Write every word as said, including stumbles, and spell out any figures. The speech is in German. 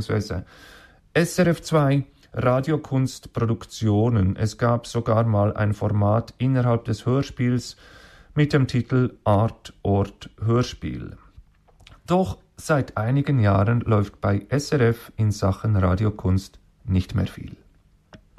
bzw. S R F zwei Radiokunstproduktionen. Es gab sogar mal ein Format innerhalb des Hörspiels mit dem Titel Art, Ort, Hörspiel. Doch seit einigen Jahren läuft bei S R F in Sachen Radiokunst nicht mehr viel.